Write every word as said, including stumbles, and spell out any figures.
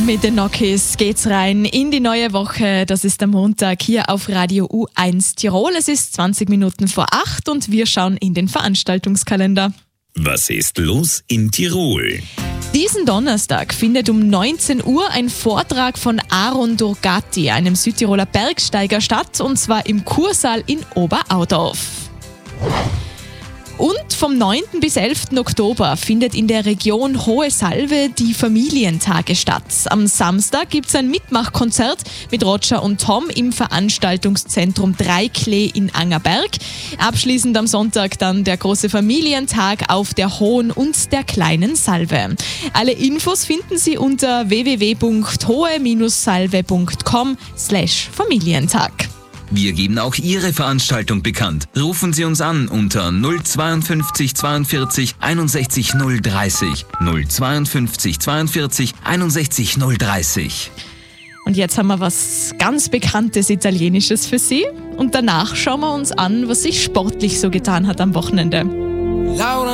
Mit den Nokis geht's rein in die neue Woche. Das ist der Montag hier auf Radio U eins Tirol. Es ist zwanzig Minuten vor acht und wir schauen in den Veranstaltungskalender. Was ist los in Tirol? Diesen Donnerstag findet um neunzehn Uhr ein Vortrag von Aaron Durgatti, einem Südtiroler Bergsteiger, statt, und zwar im Kursaal in Oberaudorf. Und vom neunten bis elften Oktober findet in der Region Hohe Salve die Familientage statt. Am Samstag gibt es ein Mitmachkonzert mit Roger und Tom im Veranstaltungszentrum Dreiklee in Angerberg. Abschließend am Sonntag dann der große Familientag auf der Hohen und der Kleinen Salve. Alle Infos finden Sie unter w w w punkt hohe salve punkt com slash Familientag. Wir geben auch Ihre Veranstaltung bekannt. Rufen Sie uns an unter null zweiundfünfzig zweiundvierzig einundsechzig null dreißig. null zweiundfünfzig zweiundvierzig einundsechzig null dreißig. Und jetzt haben wir was ganz Bekanntes Italienisches für Sie. Und danach schauen wir uns an, was sich sportlich so getan hat am Wochenende. Laura